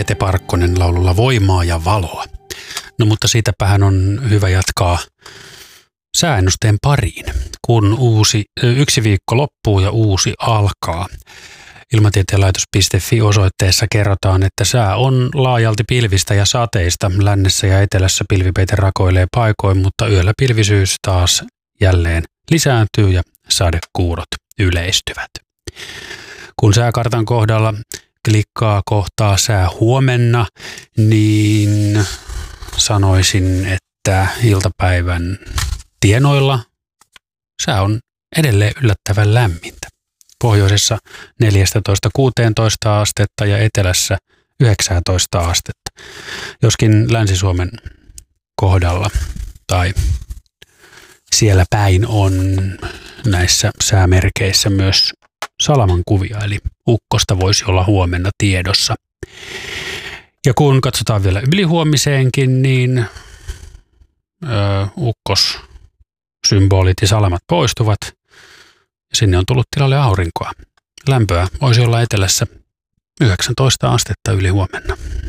Pete Parkkonen laululla Voimaa ja valoa. No mutta siitäpähän on hyvä jatkaa sääennusteen pariin, kun yksi viikko loppuu ja uusi alkaa. Ilmatieteenlaitos.fi osoitteessa kerrotaan, että sää on laajalti pilvistä ja sateista. Lännessä ja etelässä pilvipeite rakoilee paikoin, mutta yöllä pilvisyys taas jälleen lisääntyy ja sadekuurot yleistyvät. Kun sääkartan kohdalla klikkaa kohtaa sää huomenna, niin sanoisin, että iltapäivän tienoilla sää on edelleen yllättävän lämmintä. Pohjoisessa 14-16 astetta ja etelässä 19 astetta. Joskin Länsi-Suomen kohdalla tai siellä päin on näissä säämerkeissä myös salamankuvia, eli ukkosta voisi olla huomenna tiedossa. Ja kun katsotaan vielä ylihuomiseenkin, niin ukkossymbolit ja salamat poistuvat ja sinne on tullut tilalle aurinkoa. Lämpöä voisi olla etelässä 19 astetta ylihuomenna.